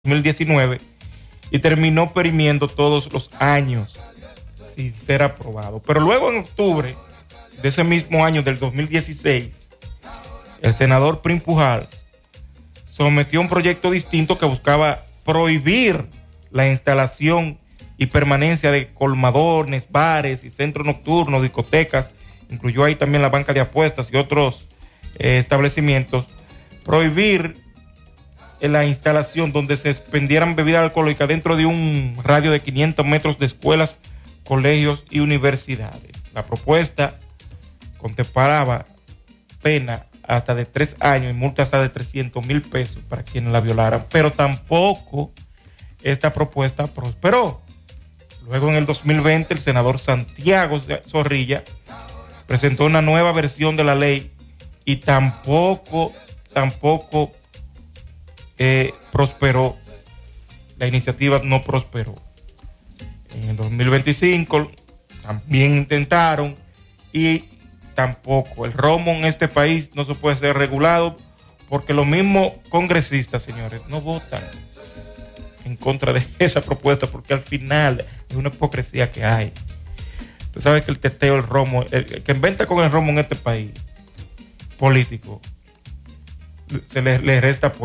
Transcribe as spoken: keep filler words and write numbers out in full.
dos mil diecinueve y terminó perimiendo todos los años sin ser aprobado. Pero luego en octubre de ese mismo año del dos mil dieciséis, el senador Prim Pujals sometió un proyecto distinto que buscaba prohibir la instalación y permanencia de colmadones, bares y centros nocturnos, discotecas, incluyó ahí también la banca de apuestas y otros eh, establecimientos, prohibir la instalación donde se expendieran bebidas alcohólicas dentro de un radio de quinientos metros de escuelas, colegios y universidades. La propuesta contemplaba pena hasta de tres años y multa hasta de trescientos mil pesos para quienes la violaran, pero tampoco esta propuesta prosperó. Luego en el dos mil veinte el senador Santiago Zorrilla presentó una nueva versión de la ley y tampoco, tampoco eh, prosperó. La iniciativa no prosperó. En el dos mil veinticinco también intentaron y tampoco. El romo en este país no se puede ser regulado porque los mismos congresistas, señores, no votan en contra de esa propuesta porque al final es una hipocresía que hay. Usted sabe que el teteo, el romo, el, el que inventa con el romo en este país político, se le, le resta